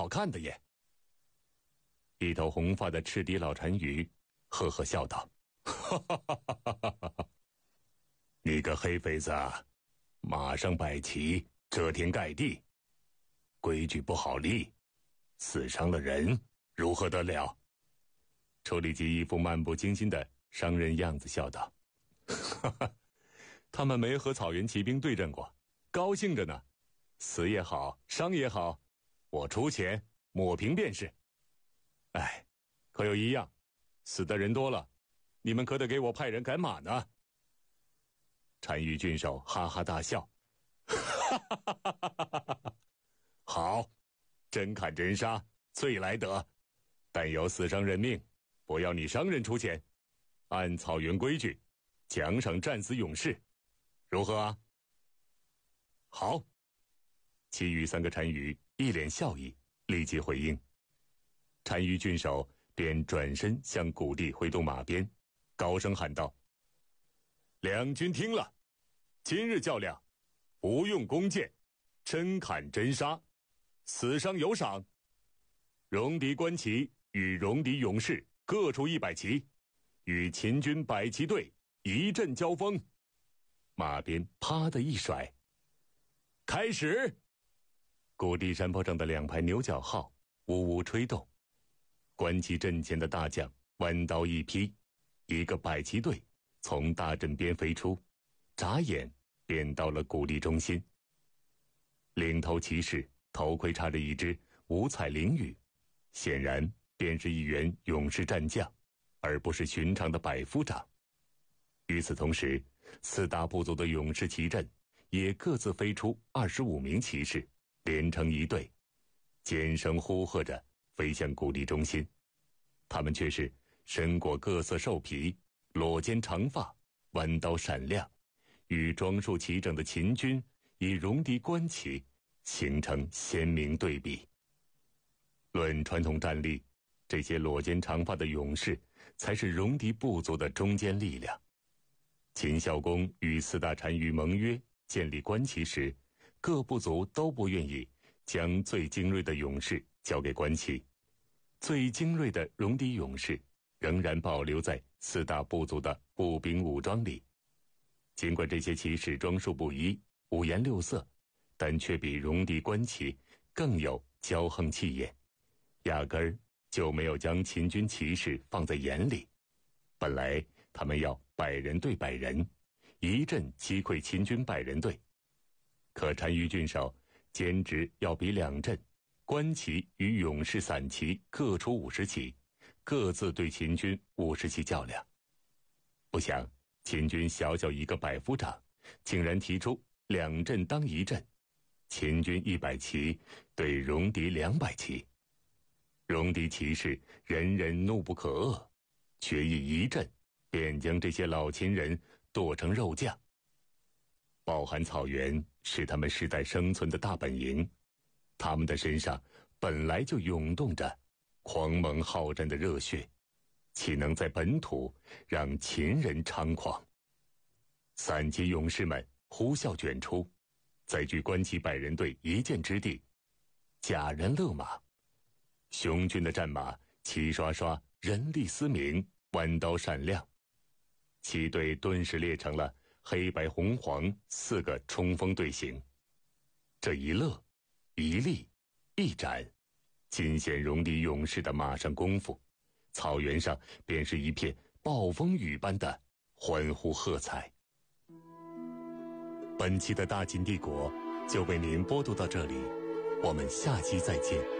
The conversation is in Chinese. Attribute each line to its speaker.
Speaker 1: 看的耶。一头红发的赤笛老单于呵呵笑道：“哈哈哈哈哈哈！你个黑肥子，马上摆旗，遮天盖地，规矩不好立，死伤了人，如何得了？”楚立基一副漫不经心的商人样子笑道：“哈哈，他们没和草原骑兵对阵过，高兴着呢。死也好，伤也好，我出钱抹平便是。哎，可有一样，死的人多了，你们可得给我派人赶马呢。”单于郡守哈哈大笑：“哈哈哈哈哈哈！好，真砍真杀，最来得。但有死伤人命，不要你商人出钱，按草原规矩，奖赏战死勇士，如何啊？”好。其余3个单于一脸笑意，立即回应。单于郡守便转身向谷地挥动马鞭，高声喊道：“两军听了，今日较量，不用弓箭，真砍真杀，死伤有赏。戎狄官旗与戎狄勇士各出100骑，与秦军百骑队一阵交锋。”马鞭啪的一甩，开始。谷地山坡上的2排牛角号呜呜吹动，观旗阵前的大将弯刀一劈，一个百骑队从大阵边飞出，眨眼便到了谷地中心。领头骑士头盔插着一只五彩翎羽，显然便是一员勇士战将，而不是寻常的百夫长。与此同时，4大部族的勇士骑阵也各自飞出25名骑士，连成一队，尖声呼喝着飞向谷地中心。他们却是身裹各色兽皮，裸肩长发，弯刀闪亮，与装束齐整的秦军以戎狄官旗形成鲜明对比。论传统战力，这些裸肩长发的勇士才是戎狄部族的中坚力量。秦孝公与4大单于盟约建立官旗时，各部族都不愿意将最精锐的勇士交给官旗，最精锐的戎狄勇士仍然保留在4大部族的步兵武装里。尽管这些骑士装束不一，五颜六色，但却比戎狄官旗更有骄横气焰，压根儿就没有将秦军骑士放在眼里。本来他们要100人对100人，一阵击溃秦军100人队，可单于郡守坚持要比2阵官旗与勇士散骑各出50骑，各自对秦军50骑较量。不想秦军小小一个百夫长，竟然提出2阵当1阵，秦军100骑对戎狄200骑。戎狄骑士人人怒不可遏，决意一阵便将这些老秦人剁成肉酱。抱寒草原是他们世代生存的大本营，他们的身上本来就涌动着狂猛好战的热血，岂能在本土让秦人猖狂？散骑勇士们呼啸卷出，在距官旗100人队一箭之地，贾人勒马。雄军的战马齐刷刷，人力嘶鸣，弯刀闪亮，骑队顿时列成了黑白红黄4个冲锋队形。这一勒一立一斩，尽显戎狄勇士的马上功夫，草原上便是一片暴风雨般的欢呼喝彩。本期的大秦帝国就为您播读到这里，我们下期再见。